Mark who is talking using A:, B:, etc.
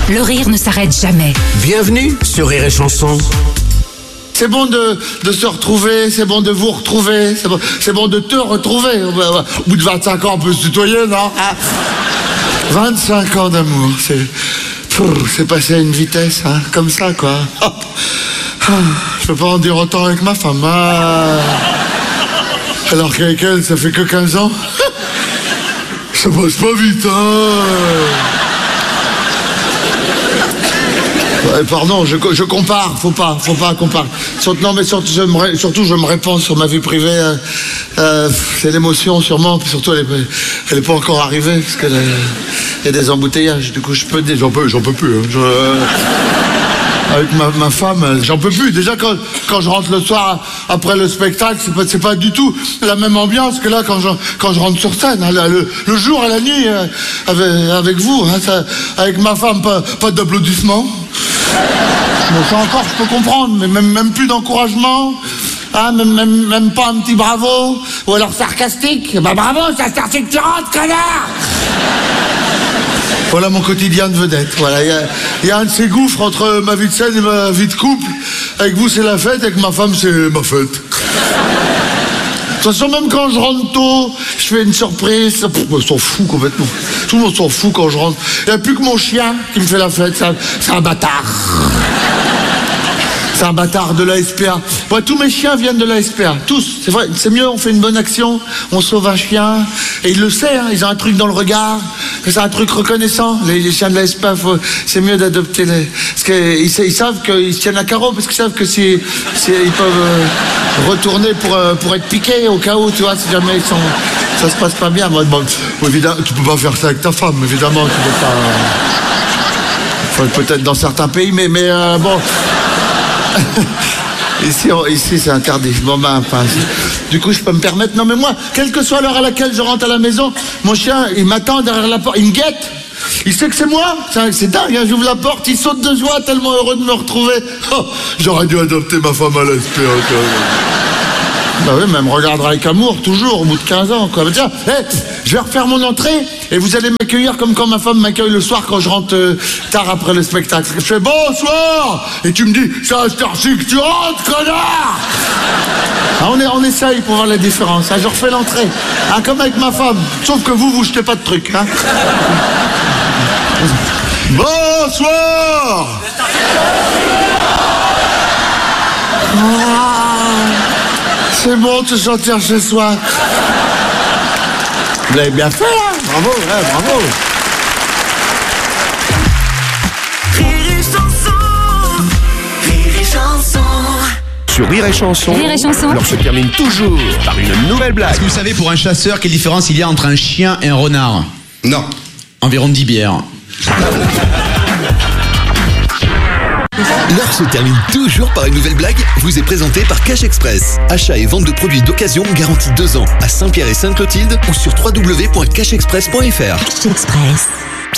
A: le rire ne s'arrête jamais.
B: Bienvenue sur Rire et Chanson.
C: C'est bon de se retrouver, c'est bon de vous retrouver, c'est bon de te retrouver. Au bout de 25 ans, on peut se tutoyer, non? 25 ans d'amour, c'est passé à une vitesse, hein, comme ça, quoi. Je peux pas en dire autant avec ma femme. Alors qu'avec elle, ça fait que 15 ans. Ça passe pas vite, hein. Pardon, je compare, faut pas comparer. Surtout, je me répands sur ma vie privée. C'est l'émotion, sûrement. Puis surtout, elle est pas encore arrivée parce qu'il y a des embouteillages. Du coup, j'en peux plus. Hein. Avec ma femme, j'en peux plus. Déjà, quand je rentre le soir après le spectacle, c'est pas du tout la même ambiance que là quand je rentre sur scène. Hein, le jour et la nuit avec vous. Hein, avec ma femme, pas d'applaudissements. Bon, ça encore, je peux comprendre, mais même plus d'encouragement. Hein, même pas un petit bravo. Ou alors sarcastique. Bah bravo, ça c'est que tu rentres, connard. Voilà mon quotidien de vedette. Voilà, il y a un de ces gouffres entre ma vie de scène et ma vie de couple. Avec vous, c'est la fête, avec ma femme, c'est ma fête. De toute façon, même quand je rentre tôt, je fais une surprise. On s'en fout complètement. Tout le monde s'en fout quand je rentre. Il n'y a plus que mon chien qui me fait la fête. C'est un bâtard. C'est un bâtard de la SPA. Ouais, tous mes chiens viennent de la SPA. Tous. C'est vrai, c'est mieux, on fait une bonne action, on sauve un chien. Et ils le savent, hein, ils ont un truc dans le regard. C'est un truc reconnaissant. Les chiens de la SPA, c'est mieux d'adopter les... Parce qu'ils savent qu'ils se tiennent à carreau, parce qu'ils savent que ils peuvent retourner pour être piqués au cas où, tu vois, si jamais ça se passe pas bien. Bon, évidemment, tu peux pas faire ça avec ta femme, évidemment, tu peux pas... Enfin, peut-être dans certains pays, mais bon... Ici c'est interdit. Bon ben, enfin, du coup je peux me permettre. Non mais moi, quelle que soit l'heure à laquelle je rentre à la maison, mon chien il m'attend derrière la porte, il me guette. Il sait que c'est moi. C'est dingue, hein, j'ouvre la porte, il saute de joie, tellement heureux de me retrouver. Oh, j'aurais dû adopter ma femme à l'espérance. Bah oui, mais elle me regardera avec amour, toujours, au bout de 15 ans, quoi. Bah, tiens, je vais refaire mon entrée, et vous allez m'accueillir comme quand ma femme m'accueille le soir quand je rentre tard après le spectacle. Je fais bonsoir, et tu me dis, c'est à cette heure-ci que tu rentres, connard. Ah, on essaye pour voir la différence, hein. Je refais l'entrée, hein, comme avec ma femme, sauf que vous jetez pas de trucs, hein. Bonsoir. C'est bon de se sentir chez soi. Vous l'avez bien fait, hein. Bravo, ouais, bravo.
D: Rire et chanson. Rire et chanson.
B: Sur Rire et Chanson,
A: Rire et Chanson.
B: l'heure se termine toujours par une nouvelle blague.
E: Est-ce que vous savez, pour un chasseur, quelle différence il y a entre un chien et un renard?
B: Non.
E: Environ 10 bières.
F: L'heure se termine toujours par une nouvelle blague, vous est présentée par Cash Express. Achat et vente de produits d'occasion garantis 2 ans à Saint-Pierre et Sainte-Clotilde ou sur www.cashexpress.fr.
A: Cash Express.